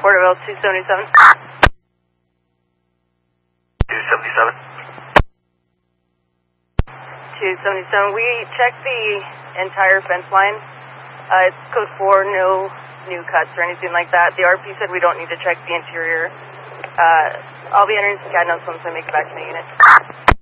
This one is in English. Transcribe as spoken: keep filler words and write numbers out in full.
Porterville two seventy-seven. two seventy-seven. two seventy-seven. We checked the entire fence line. Uh, it's code four, no new cuts or anything like that. The R P said we don't need to check the interior. Uh, I'll be entering some C A D notes once I make it back to the unit.